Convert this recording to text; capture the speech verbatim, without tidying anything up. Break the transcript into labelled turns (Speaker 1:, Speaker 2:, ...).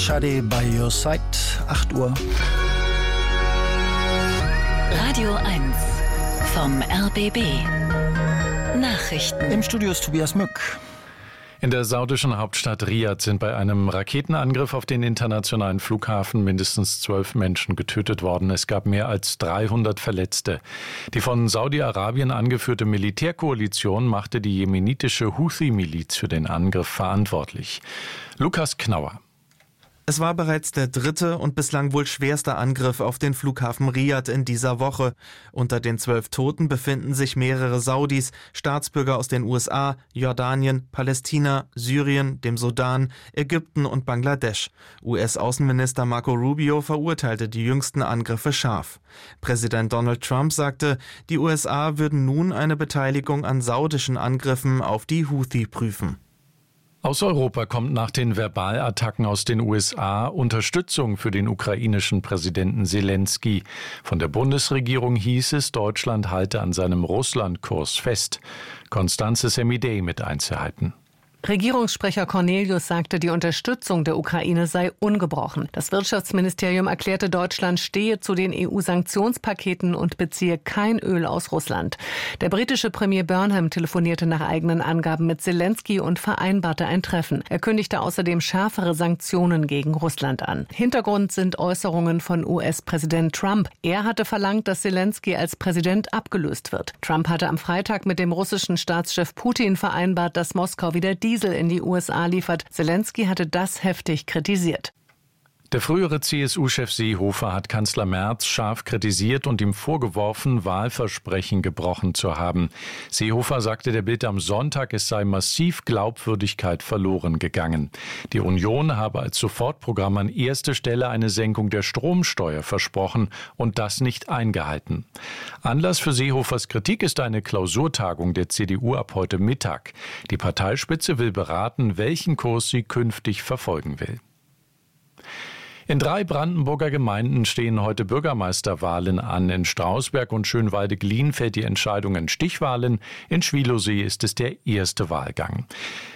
Speaker 1: Shadi by your side, acht Uhr.
Speaker 2: Radio eins vom R B B. Nachrichten.
Speaker 1: Im Studio ist Tobias Mück.
Speaker 3: In der saudischen Hauptstadt Riad sind bei einem Raketenangriff auf den internationalen Flughafen mindestens zwölf Menschen getötet worden. Es gab mehr als dreihundert Verletzte. Die von Saudi-Arabien angeführte Militärkoalition machte die jemenitische Houthi-Miliz für den Angriff verantwortlich. Lukas Knauer.
Speaker 4: Es war bereits der dritte und bislang wohl schwerste Angriff auf den Flughafen Riad in dieser Woche. Unter den zwölf Toten befinden sich mehrere Saudis, Staatsbürger aus den U S A, Jordanien, Palästina, Syrien, dem Sudan, Ägypten und Bangladesch. U S-Außenminister Marco Rubio verurteilte die jüngsten Angriffe scharf. Präsident Donald Trump sagte, die U S A würden nun eine Beteiligung an saudischen Angriffen auf die Houthi prüfen.
Speaker 3: Aus Europa kommt nach den Verbalattacken aus den U S A Unterstützung für den ukrainischen Präsidenten Selensky. Von der Bundesregierung hieß es, Deutschland halte an seinem Russlandkurs fest. Constanze Semidey mit Einzelheiten.
Speaker 5: Regierungssprecher Cornelius sagte, die Unterstützung der Ukraine sei ungebrochen. Das Wirtschaftsministerium erklärte, Deutschland stehe zu den E U-Sanktionspaketen und beziehe kein Öl aus Russland. Der britische Premier Burnham telefonierte nach eigenen Angaben mit Selensky und vereinbarte ein Treffen. Er kündigte außerdem schärfere Sanktionen gegen Russland an. Hintergrund sind Äußerungen von U S-Präsident Trump. Er hatte verlangt, dass Selensky als Präsident abgelöst wird. Trump hatte am Freitag mit dem russischen Staatschef Putin vereinbart, dass Moskau wieder Diesel in die U S A liefert. Selensky hatte das heftig kritisiert.
Speaker 3: Der frühere C S U-Chef Seehofer hat Kanzler Merz scharf kritisiert und ihm vorgeworfen, Wahlversprechen gebrochen zu haben. Seehofer sagte der Bild am Sonntag, es sei massiv Glaubwürdigkeit verloren gegangen. Die Union habe als Sofortprogramm an erster Stelle eine Senkung der Stromsteuer versprochen und das nicht eingehalten. Anlass für Seehofers Kritik ist eine Klausurtagung der C D U ab heute Mittag. Die Parteispitze will beraten, welchen Kurs sie künftig verfolgen will. In drei Brandenburger Gemeinden stehen heute Bürgermeisterwahlen an. In Strausberg und Schönwalde-Glien fällt die Entscheidung in Stichwahlen. In Schwielowsee ist es der erste Wahlgang.